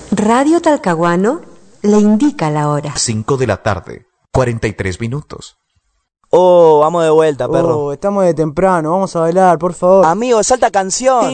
Radio Talcahuano le indica la hora. 5 de la tarde, 43 minutos. Oh, vamos de vuelta, perro. Oh, estamos de temprano, vamos a bailar, por favor. Amigo, salta canción.